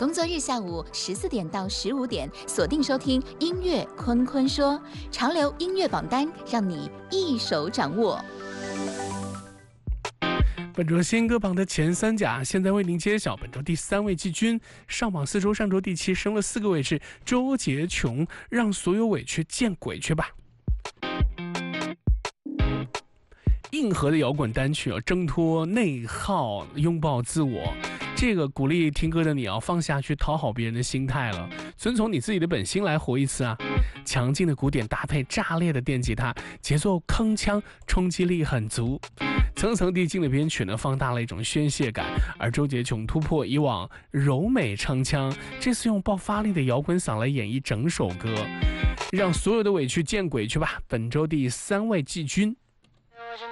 工作日下午14点到15点，锁定收听音乐坤坤说，潮流音乐榜单，让你一手掌握。 本周新歌榜的前3甲现在为您揭晓。本周第3位季军，上榜4周，上周第7，升了4个位置。周杰琼，让所有委屈见鬼去吧。硬核的摇滚单曲挣脱内耗，拥抱自我。这个鼓励听歌的你放下去讨好别人的心态了，遵从你自己的本心来活一次啊！强劲的鼓点搭配炸裂的电吉他，节奏铿锵，冲击力很足。层层递进的编曲放大了一种宣泄感，而周杰琼突破以往柔美唱腔，这次用爆发力的摇滚嗓来演绎整首歌，让所有的委屈见鬼去吧。本周第3位季军。